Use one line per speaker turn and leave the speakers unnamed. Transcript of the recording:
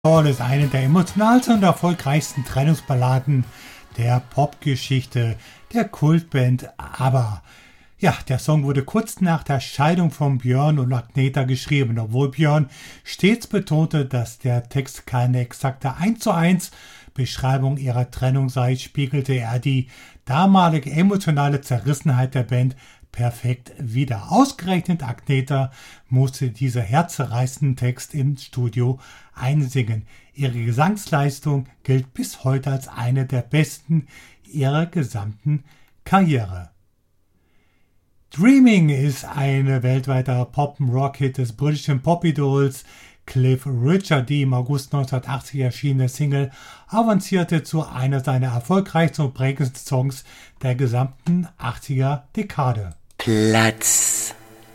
Call ist eine der emotionalsten und erfolgreichsten Trennungsballaden der Popgeschichte der Kultband ABBA. Ja, der Song wurde kurz nach der Scheidung von Björn und Agneta geschrieben. Obwohl Björn stets betonte, dass der Text keine exakte 1:1 Beschreibung ihrer Trennung sei, spiegelte er die damalige emotionale Zerrissenheit der Band perfekt wider. Ausgerechnet Agneta musste dieser herzzerreißenden Text im Studio einsingen. Ihre Gesangsleistung gilt bis heute als eine der besten ihrer gesamten Karriere. Dreaming ist ein weltweiter Pop-Rock-Hit des britischen Pop-Idols Cliff Richard. Die im August 1980 erschienene Single avancierte zu einer seiner erfolgreichsten und prägendsten Songs der gesamten 80er-Dekade.
Platz